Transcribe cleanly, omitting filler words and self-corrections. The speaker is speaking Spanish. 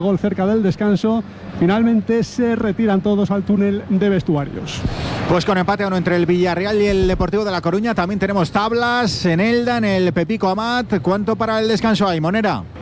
Gol cerca del descanso. Finalmente se retiran todos al túnel de vestuarios. Pues con empate a 1 entre el Villarreal y el Deportivo de La Coruña. También tenemos tablas en Elda, en el Pepico Amat. ¿Cuánto para el descanso hay, Monera?